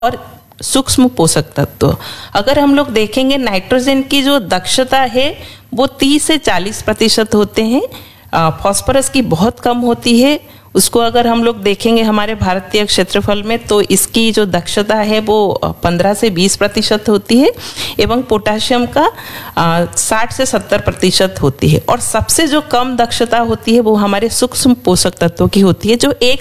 और सूक्ष्म पोषक तत्व। अगर हम लोग देखेंगे नाइट्रोजन की जो दक्षता है वो 30 से 40% होते हैं, फास्फोरस की बहुत कम होती है। उसको अगर हम लोग देखेंगे हमारे भारतीय क्षेत्रफल में तो इसकी जो दक्षता है वो 15 से 20% होती है एवं पोटाशियम का 60 से 70% होती है। और सबसे जो कम दक्षता होती है वो हमारे सूक्ष्म पोषक तत्वों की होती है जो 1